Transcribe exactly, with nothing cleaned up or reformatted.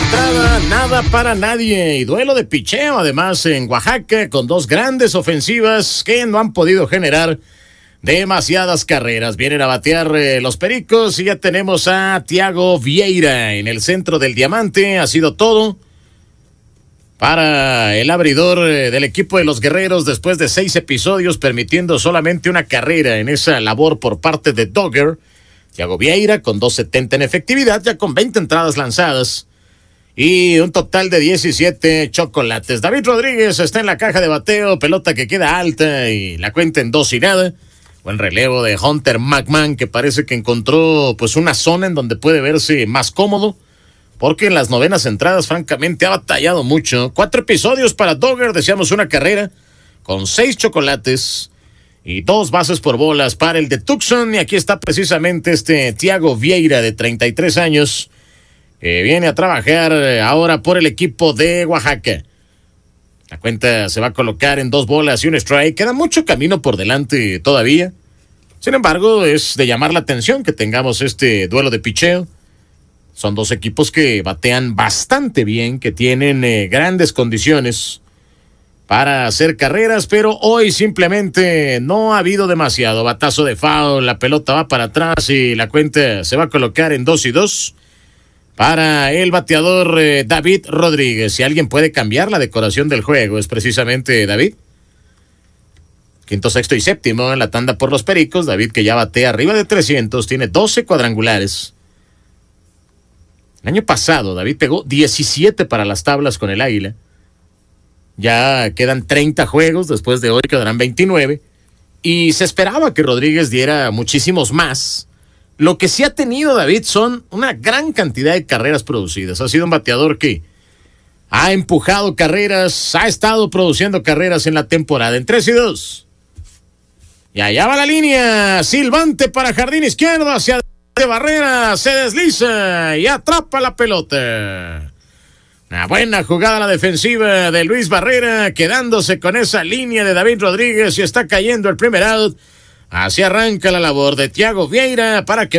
entrada, nada para nadie. Y duelo de picheo, además, en Oaxaca, con dos grandes ofensivas que no han podido generar demasiadas carreras. Vienen a batear eh, los Pericos y ya tenemos a Thiago Vieira en el centro del diamante. Ha sido todo para el abridor eh, del equipo de los Guerreros después de seis episodios, permitiendo solamente una carrera en esa labor por parte de Dodger. Thiago Vieira con dos setenta en efectividad, ya con veinte entradas lanzadas y un total de diecisiete chocolates. David Rodríguez está en la caja de bateo, pelota que queda alta y la cuenta en dos y nada. Buen relevo de Hunter McMahon, que parece que encontró pues una zona en donde puede verse más cómodo, porque en las novenas entradas francamente ha batallado mucho. Cuatro episodios para Dodger, deseamos una carrera con seis chocolates y dos bases por bolas para el de Tucson. Y aquí está precisamente este Thiago Vieira de treinta y tres años, que viene a trabajar ahora por el equipo de Oaxaca. La cuenta se va a colocar en dos bolas y un strike. Queda mucho camino por delante todavía. Sin embargo, es de llamar la atención que tengamos este duelo de picheo. Son dos equipos que batean bastante bien, que tienen eh, grandes condiciones para hacer carreras, pero hoy simplemente no ha habido demasiado. Batazo de foul, la pelota va para atrás y la cuenta se va a colocar en dos y dos para el bateador eh, David Rodríguez. Si alguien puede cambiar la decoración del juego, es precisamente David. Quinto, sexto y séptimo en la tanda por los Pericos. David, que ya batea arriba de trescientos, tiene doce cuadrangulares. El año pasado David pegó diecisiete para las tablas con el Águila. Ya quedan treinta juegos, después de hoy quedarán veintinueve, y se esperaba que Rodríguez diera muchísimos más. Lo que sí ha tenido David son una gran cantidad de carreras producidas. Ha sido un bateador que ha empujado carreras, ha estado produciendo carreras en la temporada. En tres y dos. Y allá va la línea, silbante para jardín izquierdo, hacia de Barrera, se desliza y atrapa la pelota. Una buena jugada a la defensiva de Luis Barrera, quedándose con esa línea de David Rodríguez, y está cayendo el primer out. Así arranca la labor de Thiago Vieira para que